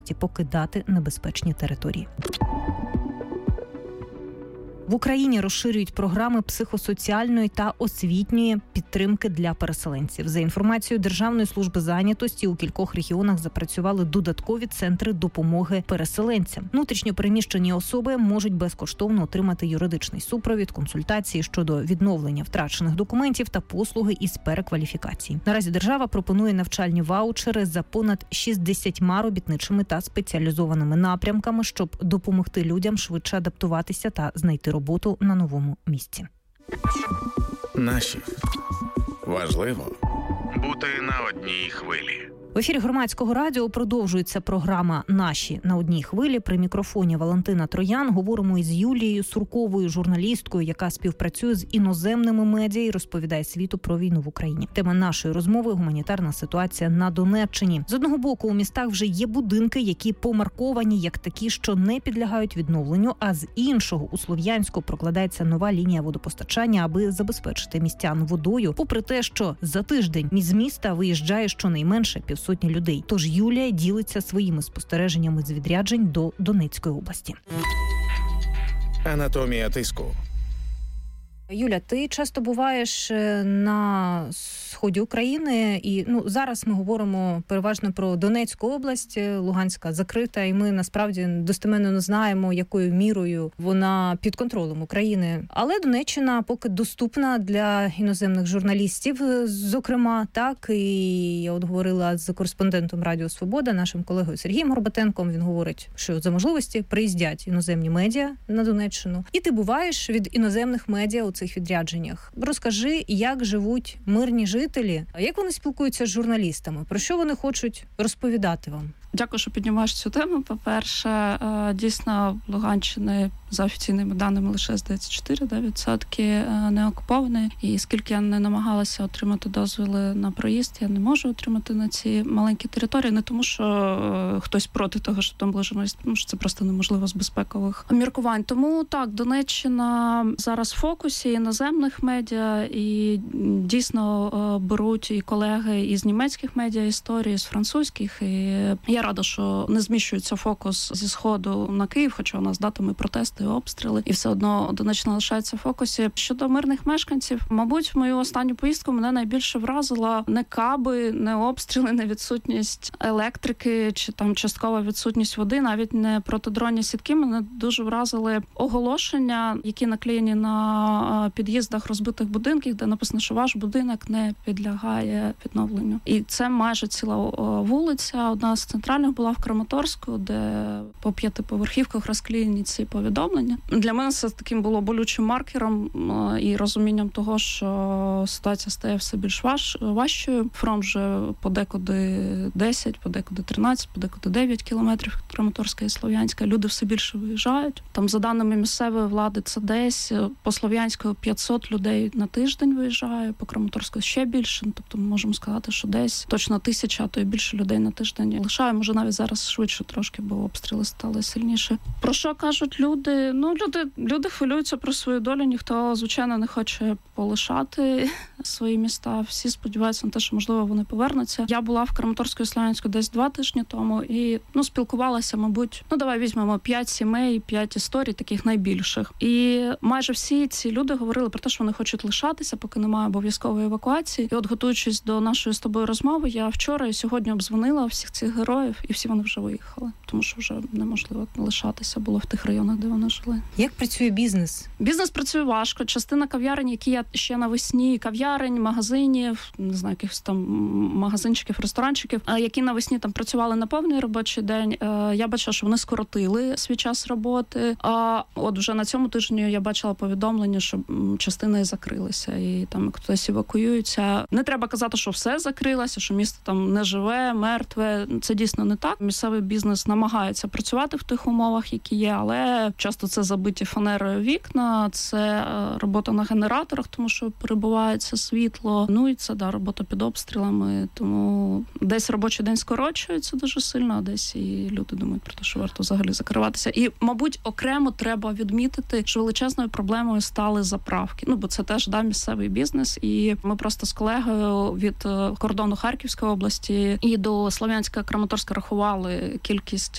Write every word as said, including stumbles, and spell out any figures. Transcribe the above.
покидати небезпечні території. В Україні розширюють програми психосоціальної та освітньої підтримки для переселенців. За інформацією Державної служби зайнятості, у кількох регіонах запрацювали додаткові центри допомоги переселенцям. Внутрішньо переміщені особи можуть безкоштовно отримати юридичний супровід, консультації щодо відновлення втрачених документів та послуги із перекваліфікації. Наразі держава пропонує навчальні ваучери за понад шістдесятьма робітничими та спеціалізованими напрямками, щоб допомогти людям швидше адаптуватися та знайти роботу роботу на новому місці. Наші. Важливо бути на одній хвилі. В ефірі Громадського радіо продовжується програма «Наші на одній хвилі». При мікрофоні Валентина Троян. Говоримо із Юлією Сурковою, журналісткою, яка співпрацює з іноземними медіа і розповідає світу про війну в Україні. Тема нашої розмови – гуманітарна ситуація на Донеччині. З одного боку, у містах вже є будинки, які помарковані як такі, що не підлягають відновленню, а з іншого у Слов'янську прокладається нова лінія водопостачання, аби забезпечити містян водою, попри те, що за тиждень з міста виїжджає щонайменше пів сотні людей. Тож Юлія ділиться своїми спостереженнями з відряджень до Донецької області. Анатомія тиску. Юля, ти часто буваєш на сході України, і ну зараз ми говоримо переважно про Донецьку область, Луганська закрита, і ми насправді достеменно не знаємо, якою мірою вона під контролем України. Але Донеччина поки доступна для іноземних журналістів, зокрема, так, і я от говорила з кореспондентом Радіо Свобода, нашим колегою Сергієм Горбатенком, він говорить, що за можливості приїздять іноземні медіа на Донеччину, і ти буваєш від іноземних медіа у цих відрядженнях. Розкажи, як живуть мирні жителі, як вони спілкуються з журналістами, про що вони хочуть розповідати вам? Дякую, що піднімаєш цю тему. По-перше, дійсно, Луганщини за офіційними даними лише, здається, чотири відсотки не окуповані. І скільки я не намагалася отримати дозволи на проїзд, я не можу отримати на ці маленькі території. Не тому, що хтось проти того, щоб там були журналісти, тому що це просто неможливо з безпекових міркувань. Тому так, Донеччина зараз в фокусі іноземних медіа, і дійсно беруть і колеги із німецьких медіа історії, з французьких. І я рада, що не зміщується фокус зі Сходу на Київ, хоча у нас датами протести, обстріли, і все одно Донеччина лишається в фокусі. Щодо мирних мешканців, мабуть, в мою останню поїздку мене найбільше вразила не каби, не обстріли, не відсутність електрики чи там часткова відсутність води, навіть не протидронні сітки. Мене дуже вразили оголошення, які наклеєні на під'їздах розбитих будинків, де написано, що ваш будинок не підлягає відновленню. І це майже ціла вулиця. Одна з центральних була в Краматорську, де по п'ятиповерхівках розклеєні ці повідомлення. Для мене це таким було болючим маркером і розумінням того, що ситуація стає все більш важ, важчою. Фронт вже подекуди десять, подекуди тринадцять, подекуди дев'ять кілометрів Краматорська і Слов'янська. Люди все більше виїжджають. Там, за даними місцевої влади, це десь по Слов'янську п'ятсот людей на тиждень виїжджає, по Краматорську ще більше. Тобто ми можемо сказати, що десь точно тисяча, а то й більше людей на тиждень лишає. Може, навіть зараз швидше трошки, бо обстріли стали сильніше. Про що кажуть люди? Ну, люди, люди хвилюються про свою долю. Ніхто, звичайно, не хоче полишати свої міста. Всі сподіваються на те, що, можливо, вони повернуться. Я була в Краматорську і Слов'янську десь два тижні тому і, ну, спілкувалася, мабуть, ну, давай візьмемо п'ять сімей, п'ять історій, таких найбільших. І майже всі ці люди говорили про те, що вони хочуть лишатися, поки немає обов'язкової евакуації. І от, готуючись до нашої з тобою розмови, я вчора і сьогодні обдзвонила всіх цих героїв, і всі вони вже виїхали. Тому що вже неможливо лишатися було в тих районах, де вони жили. Як працює бізнес? Бізнес працює важко. Частина кав'ярень, які я ще навесні, кав'ярень, магазинів, не знаю, якихось там магазинчиків, ресторанчиків, які навесні там працювали на повний робочий день, я бачила, що вони скоротили свій час роботи. А от вже на цьому тижні я бачила повідомлення, що частини закрилися і там хтось евакуюється. Не треба казати, що все закрилося, що місто там не живе, мертве. Це дійсно не так. Місцевий бізнес намагається працювати в тих умовах, які є, але часто це забиті фанерою вікна, це робота на генераторах, тому що перебувається світло. Ну і це, да, робота під обстрілами. Тому десь робочий день скорочується дуже сильно, а десь і люди думають про те, що варто взагалі закриватися. І, мабуть, окремо треба відмітити, що величезною проблемою стали заправки. Ну, бо це теж, да, місцевий бізнес. І ми просто з колегою від кордону Харківської області і до Слов'янська, Краматорська рахували кількість